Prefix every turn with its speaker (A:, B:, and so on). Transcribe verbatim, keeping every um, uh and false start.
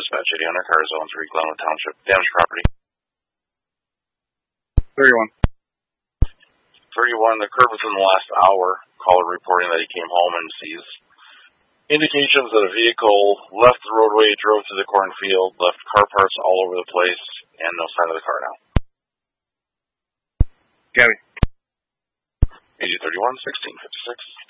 A: dispatch eighty hundred, car zone three, Glenwood Township. Damaged property.
B: thirty-one.
A: thirty-one, the curb within the last hour. Caller reporting that he came home and sees indications that a vehicle left the roadway, drove to the cornfield, left car parts all over the place, and no sign of the car now.
B: Gabby.
A: A G thirty-one, sixteen fifty-six.